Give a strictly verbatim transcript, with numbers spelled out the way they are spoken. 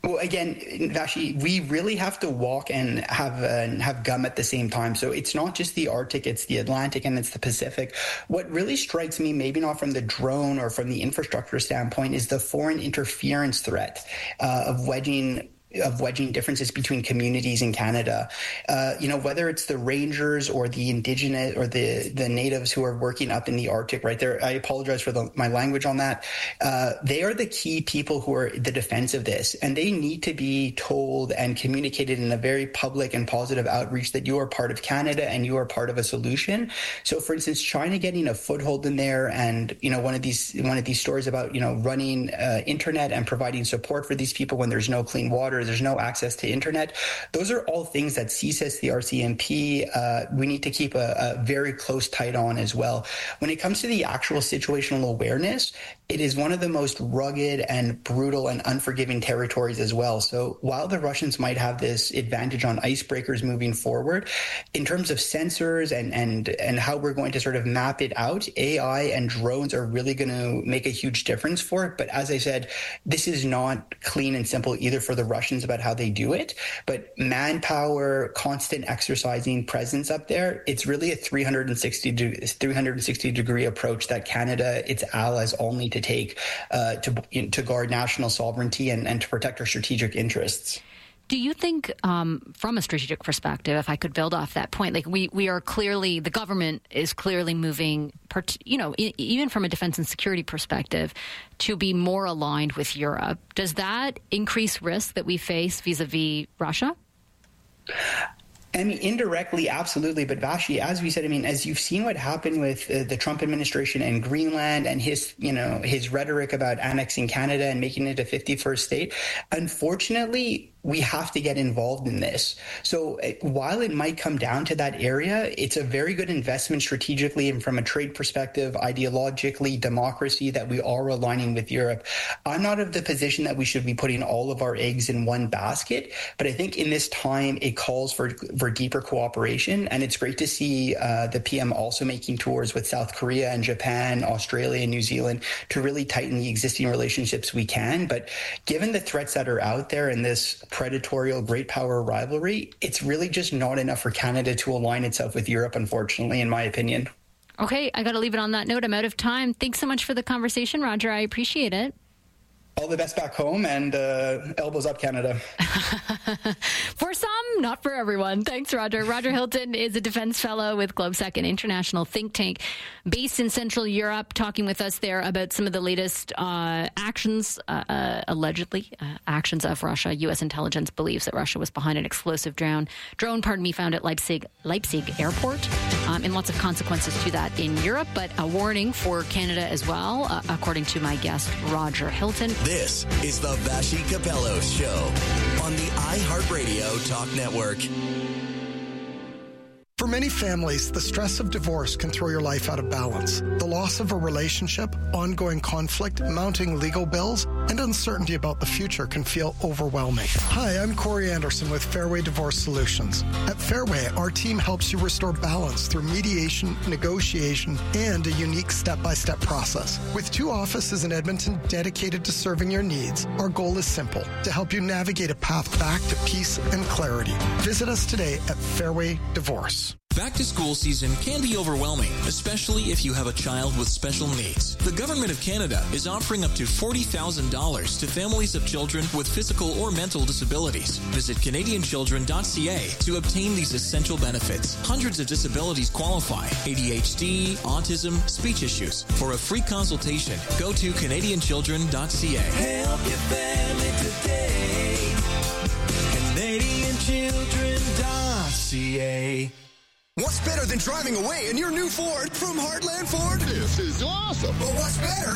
Well, again, Vashi, we really have to walk and have uh, have gum at the same time. So it's not just the Arctic, it's the Atlantic and it's the Pacific. What really strikes me, maybe not from the drone or from the infrastructure standpoint, is the foreign interference threat uh, of wedging of wedging differences between communities in Canada. Uh, you know, whether it's the rangers or the indigenous or the, the natives who are working up in the Arctic right there. I apologize for the, my language on that. Uh, they are the key people who are the defense of this, and they need to be told and communicated in a very public and positive outreach that you are part of Canada and you are part of a solution. So, for instance, China getting a foothold in there, and, you know, one of these, one of these stories about, you know, running uh, internet and providing support for these people when there's no clean water, there's no access to internet. Those are all things that C S I S, the R C M P, uh, we need to keep a, a very close tight on as well. When it comes to the actual situational awareness, it is one of the most rugged and brutal and unforgiving territories as well. So while the Russians might have this advantage on icebreakers moving forward, in terms of sensors and, and, and how we're going to sort of map it out, A I and drones are really going to make a huge difference for it. But as I said, this is not clean and simple either for the Russians about how they do it, but manpower, constant exercising presence up there, it's really a three hundred sixty degree approach that Canada, its allies, all need to take uh, to you know, to guard national sovereignty and, and to protect our strategic interests. Do you think, um, from a strategic perspective, if I could build off that point, like we, we are clearly, the government is clearly moving, you know, even from a defense and security perspective, to be more aligned with Europe. Does that increase risk that we face vis-a-vis Russia? I mean, indirectly, absolutely. But Vashi, as we said, I mean, as you've seen what happened with uh, the Trump administration and Greenland and his, you know, his rhetoric about annexing Canada and making it a fifty-first state, unfortunately, we have to get involved in this. So uh, while it might come down to that area, it's a very good investment strategically and from a trade perspective, ideologically, democracy, that we are aligning with Europe. I'm not of the position that we should be putting all of our eggs in one basket, but I think in this time it calls for, for deeper cooperation. And it's great to see uh, the P M also making tours with South Korea and Japan, Australia and New Zealand to really tighten the existing relationships we can. But given the threats that are out there in this predatorial great power rivalry, it's really just not enough for Canada to align itself with Europe, unfortunately, in my opinion. Okay, I got to leave it on that note. I'm out of time. Thanks so much for the conversation, Roger. I appreciate it. All the best back home, and uh, elbows up, Canada. For some, not for everyone. Thanks, Roger. Roger Hilton is a defense fellow with GlobeSec, an international think tank based in Central Europe, talking with us there about some of the latest uh, actions, uh, uh, allegedly, uh, actions of Russia. U S intelligence believes that Russia was behind an explosive drone, drone, pardon me, found at Leipzig, Leipzig airport, um, and lots of consequences to that in Europe, but a warning for Canada as well, uh, according to my guest, Roger Hilton. This is the Vashi Capello Show on the iHeartRadio Talk Network. For many families, the stress of divorce can throw your life out of balance. The loss of a relationship, ongoing conflict, mounting legal bills, and uncertainty about the future can feel overwhelming. Hi, I'm Corey Anderson with Fairway Divorce Solutions. At Fairway, our team helps you restore balance through mediation, negotiation, and a unique step-by-step process. With two offices in Edmonton dedicated to serving your needs, our goal is simple: to help you navigate a path back to peace and clarity. Visit us today at Fairway Divorce. Back to school season can be overwhelming, especially if you have a child with special needs. The Government of Canada is offering up to forty thousand dollars to families of children with physical or mental disabilities. Visit Canadian Children dot C A to obtain these essential benefits. Hundreds of disabilities qualify: A D H D, autism, speech issues. For a free consultation, go to Canadian Children dot C A. Help your family today. Canadian Children dot C A. What's better than driving away in your new Ford from Heartland Ford? This is awesome. But what's better